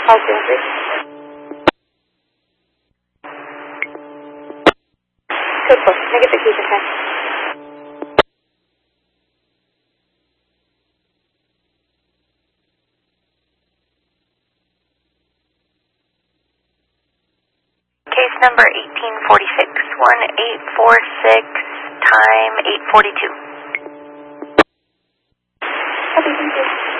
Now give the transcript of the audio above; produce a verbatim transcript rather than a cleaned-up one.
Call center. Super. Negative keys attached. Case number eighteen forty-six, one eight four six, time eight forty-two. Copy, thank you.